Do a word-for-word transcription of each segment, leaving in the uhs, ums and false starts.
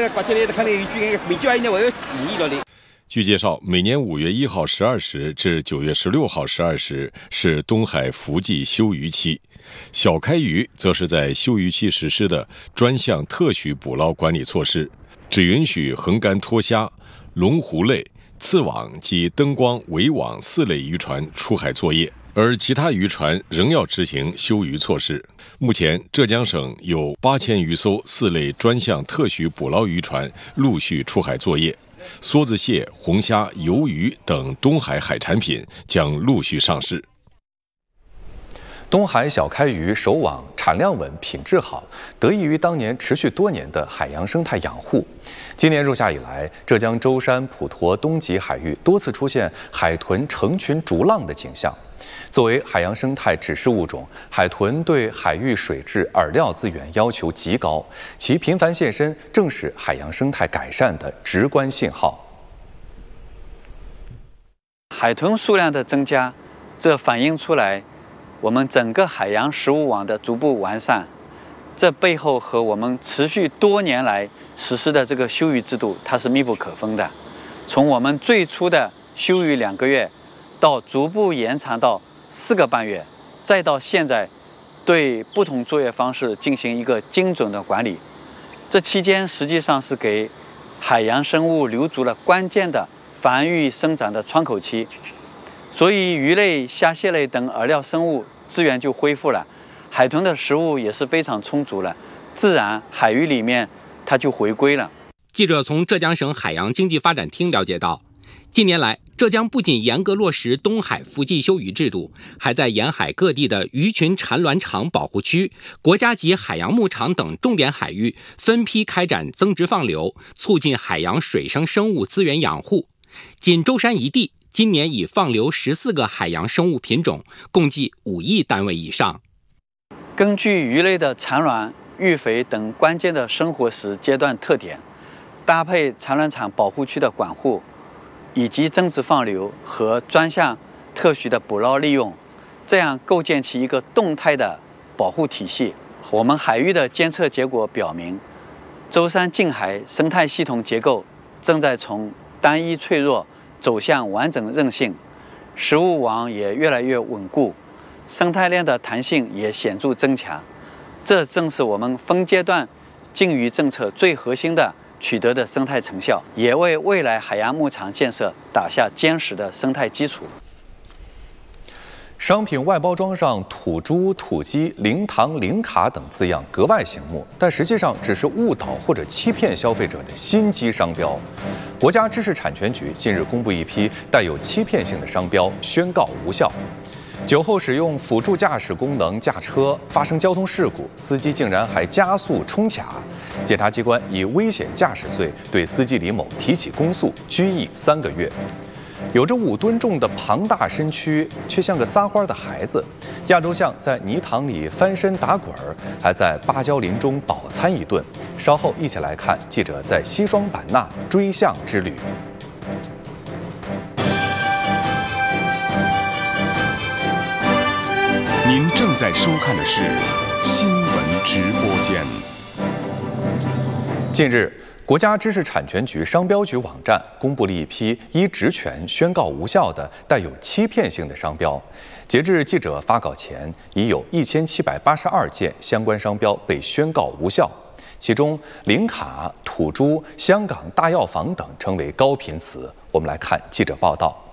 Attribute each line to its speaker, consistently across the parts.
Speaker 1: 据介绍，每年五月一号十二时至九月十六号十二时是东海伏季休渔期，小开渔则是在休渔期实施的专项特许捕捞管理措施，只允许横竿脱虾、龙湖类、刺网及灯光围网四类渔船出海作业，而其他渔船仍要执行休渔措施。目前，浙江省有八千余艘四类专项特许捕捞渔船陆续出海作业。梭子蟹、红虾、鱿鱼等东海海产品将陆续上市。
Speaker 2: 东海小开渔守网产量稳、品质好，得益于当年持续多年的海洋生态养护。今年入夏以来，浙江舟山、普陀、东极海域多次出现海豚成群逐浪的景象。作为海洋生态指示物种，海豚对海域水质、饵料资源要求极高，其频繁现身正是海洋生态改善的直观信号。
Speaker 3: 海豚数量的增加，这反映出来我们整个海洋食物网的逐步完善，这背后和我们持续多年来实施的这个休渔制度，它是密不可分的。从我们最初的休渔两个月，到逐步延长到四个半月，再到现在对不同作业方式进行一个精准的管理，这期间实际上是给海洋生物留足了关键的繁育生长的窗口期，所以鱼类、虾蟹类等饵料生物资源就恢复了，海豚的食物也是非常充足了，自然海域里面它就回归了。
Speaker 4: 记者从浙江省海洋经济发展厅了解到，近年来，浙江不仅严格落实东海伏季休渔制度，还在沿海各地的鱼群产卵场保护区、国家级海洋牧场等重点海域分批开展增殖放流，促进海洋水生生物资源养护。仅舟山一地，今年已放流十四个海洋生物品种，共计五亿单位以上。
Speaker 3: 根据鱼类的产卵、育肥等关键的生活时阶段特点，搭配产卵场保护区的管护，以及增殖放流和专项特许的捕捞利用，这样构建起一个动态的保护体系。我们海域的监测结果表明，舟山近海生态系统结构正在从单一脆弱走向完整韧性，食物网也越来越稳固，生态链的弹性也显著增强。这正是我们分阶段禁渔政策最核心的取得的生态成效，也为未来海洋牧场建设打下坚实的生态基础。
Speaker 2: 商品外包装上土猪、土鸡、零糖、零卡等字样格外醒目，但实际上只是误导或者欺骗消费者的心机商标。国家知识产权局近日公布一批带有欺骗性的商标，宣告无效。酒后使用辅助驾驶功能驾车发生交通事故，司机竟然还加速冲卡，检察机关以危险驾驶罪对司机李某提起公诉，拘役三个月。有着五吨重的庞大身躯，却像个撒欢的孩子。亚洲象在泥塘里翻身打滚儿，还在芭蕉林中饱餐一顿。稍后一起来看记者在西双版纳追象之旅。
Speaker 5: 您正在收看的是新闻直播间。
Speaker 2: 近日，国家知识产权局商标局网站公布了一批依职权宣告无效的带有欺骗性的商标。截至记者发稿前，已有一千七百八十二件相关商标被宣告无效，其中零卡、土猪、香港大药房等成为高频词。我们来看记者报道。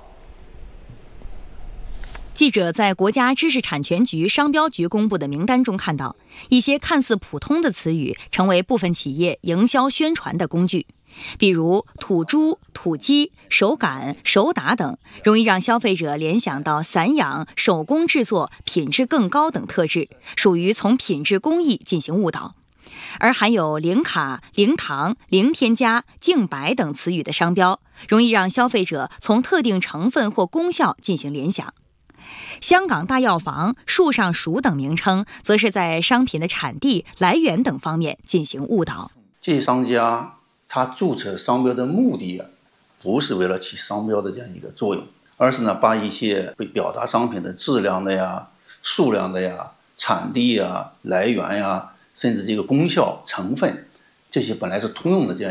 Speaker 6: 记者在国家知识产权局商标局公布的名单中看到，一些看似普通的词语成为部分企业营销宣传的工具，比如土猪、土鸡、手擀、手打等，容易让消费者联想到散养、手工制作、品质更高等特质，属于从品质工艺进行误导。而含有零卡、零糖、零添加、净白等词语的商标，容易让消费者从特定成分或功效进行联想。香港大药房、树上熟等名称，则是在商品的产地、来源等方面进行误导。
Speaker 7: 这些商家他注册商标的目的啊，不是为了起商标的这样一个作用，而是呢把一些被表达商品的质量的呀、数量的呀、产地呀、来源呀，甚至这个功效成分，这些本来是通用的这样